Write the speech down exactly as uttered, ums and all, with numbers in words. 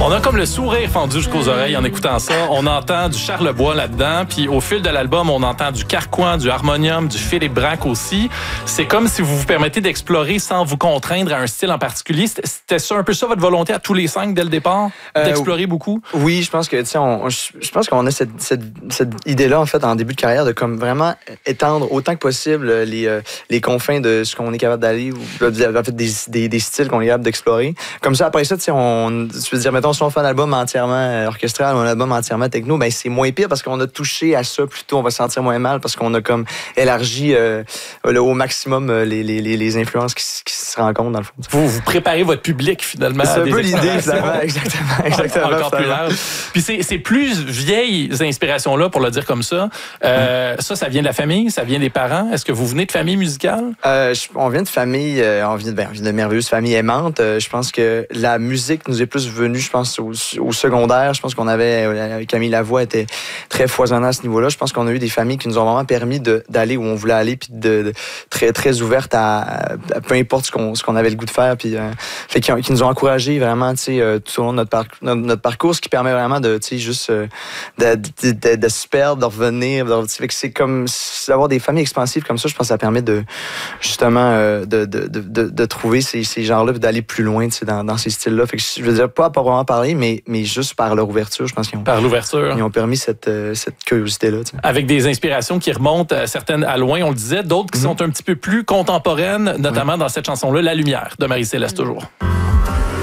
On a comme le sourire fendu jusqu'aux oreilles en écoutant ça. On entend du Charlebois là-dedans, puis au fil de l'album, on entend du Carquois, du harmonium, du Philippe Braque aussi. C'est comme si vous vous permettez d'explorer sans vous contraindre à un style en particulier. C'était ça, un peu ça votre volonté à tous les cinq dès le départ, euh, d'explorer beaucoup? Oui, je pense que tu sais, on, je pense qu'on a cette, cette, cette idée-là en fait en début de carrière de comme vraiment étendre autant que possible les, euh, les confins de ce qu'on est capable d'aller, ou en fait des, des, des styles qu'on est capable d'explorer. Comme ça, après ça, tu sais, on, je veux dire, mettons, si on fait un album entièrement orchestral ou un album entièrement techno, ben c'est moins pire parce qu'on a touché à ça plutôt, on va se sentir moins mal parce qu'on a comme élargi euh, au maximum les, les, les, les influences qui, qui se rencontrent dans le fond. Vous, vous préparez votre public finalement. C'est un peu l'idée, finalement, exactement, exactement. Encore plus large. Puis c'est, c'est plus vieilles inspirations-là, pour le dire comme ça. Euh, mm. Ça, ça vient de la famille, ça vient des parents. Est-ce que vous venez de famille musicale? Euh, je, on vient de famille, euh, on vient de, ben, on vient de merveilleuses familles aimantes. Euh, je pense que la musique nous est plus venue, je pense, au, au secondaire. Je pense qu'on avait, euh, Camille Lavoie était très foisonnant à ce niveau-là. Je pense qu'on a eu des familles qui nous ont vraiment permis de, d'aller où on voulait aller, puis de, de très très ouvertes à, à peu importe ce qu'on, ce qu'on avait le goût de faire, puis euh, fait, qui, qui nous ont encouragés vraiment, tu sais, euh, tout au long de notre, par, notre, notre parcours, ce qui permet vraiment de, tu sais, juste euh, de, de, de, de se perdre, de revenir. De, fait que c'est comme d'avoir des familles expansives comme ça. Je pense que ça permet de justement euh, de, de, de, de, de trouver ces, ces genres-là, puis d'aller plus loin, tu sais, dans, dans ces styles-là. Fait que je veux dire pas pas vraiment parler, mais mais juste par leur ouverture, je pense qu'ils ont par l'ouverture, ils ont permis cette euh, cette curiosité-là. Tu sais. Avec des inspirations qui remontent à certaines à loin, on le disait, d'autres qui mm-hmm. sont un petit peu plus contemporaines, notamment oui. dans cette chanson-là, La Lumière de Marie-Céleste toujours.